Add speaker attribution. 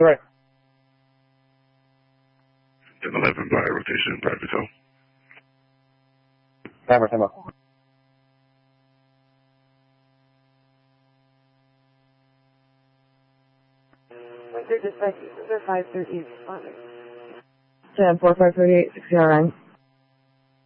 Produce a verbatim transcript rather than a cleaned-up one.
Speaker 1: right.
Speaker 2: ten eleven by rotation, private tow.
Speaker 1: Camera, time up.
Speaker 3: They're dispatch, they're five thirty, ten four five thirty eight sixty nine.